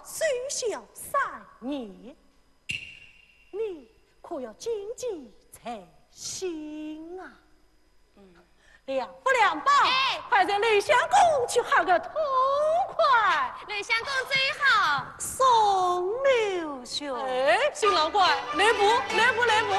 虽小3年，你可要谨记才行啊！两不两报，快在雷相公去喊个痛快。 雷相公最好。 宋刘兄， 哎，新郎官，来步，来步，来步。